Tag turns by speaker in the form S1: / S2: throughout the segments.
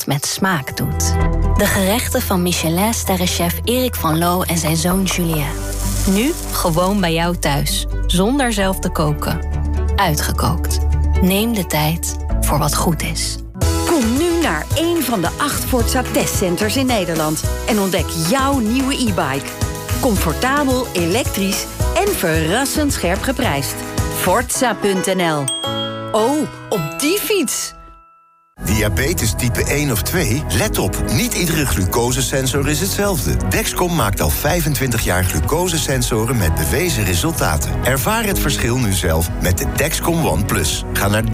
S1: met smaak doet. De gerechten van Michelin-sterrenchef Erik van Loo en zijn zoon Julien. Nu gewoon bij jou thuis, zonder zelf te koken. Uitgekookt. Neem de tijd voor wat goed is.
S2: Kom nu naar een van de 8 Forza testcenters in Nederland en ontdek jouw nieuwe e-bike. Comfortabel, elektrisch en verrassend scherp geprijsd. Forza.nl. Oh, op die fiets!
S3: Diabetes type 1 of 2? Let op, niet iedere glucosesensor is hetzelfde. Dexcom maakt al 25 jaar glucosesensoren met bewezen resultaten. Ervaar het verschil nu zelf met de Dexcom One+. Ga naar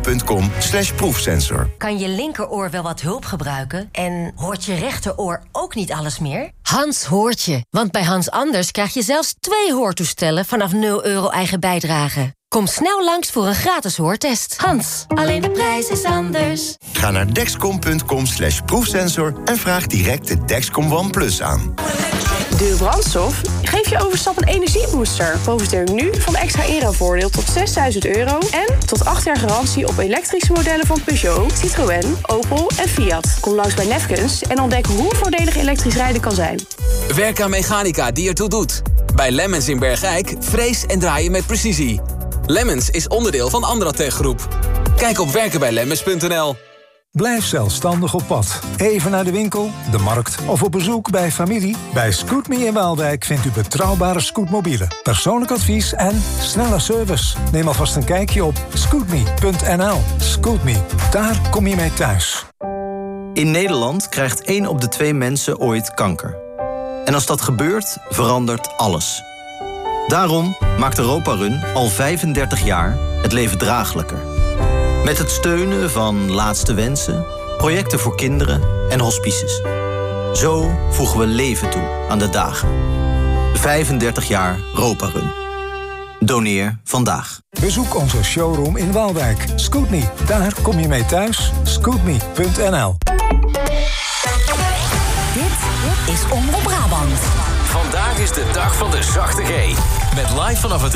S3: dexcom.com/proefsensor.
S4: Kan je linkeroor wel wat hulp gebruiken? En hoort je rechteroor ook niet alles meer? Hans hoort je, want bij Hans Anders krijg je zelfs 2 hoortoestellen vanaf €0 eigen bijdrage. Kom snel langs voor een gratis hoortest. Hans, alleen de prijs is anders.
S3: Ga naar dexcom.com/proefsensor en vraag direct de Dexcom One+ aan.
S5: De brandstof geeft je overstap een energiebooster. Profiteer nu van extra inruilvoordeel tot €6.000 en tot 8 jaar garantie op elektrische modellen van Peugeot, Citroën, Opel en Fiat. Kom langs bij Nefkens en ontdek hoe voordelig elektrisch rijden kan zijn.
S6: Werk aan mechanica die ertoe doet. Bij Lemmens in Bergijk vrees en draai je met precisie. Lemmens is onderdeel van Andratech Groep. Kijk op werkenbijlemmens.nl.
S7: Blijf zelfstandig op pad. Even naar de winkel, de markt of op bezoek bij familie. Bij Scootme in Waalwijk vindt u betrouwbare scootmobielen, persoonlijk advies en snelle service. Neem alvast een kijkje op scootme.nl. Scootme, daar kom je mee thuis.
S8: In Nederland krijgt 1 op de 2 mensen ooit kanker. En als dat gebeurt, verandert alles. Daarom maakt Europa Run al 35 jaar het leven draaglijker. Met het steunen van Laatste Wensen, projecten voor kinderen en hospices. Zo voegen we leven toe aan de dagen. 35 jaar Europa Run. Doneer vandaag.
S7: Bezoek onze showroom in Waalwijk. Scootme, daar kom je mee thuis. Scootme.nl.
S2: Dit is Omroep Brabant.
S9: Vandaag is de dag van de zachte G. Met live vanaf het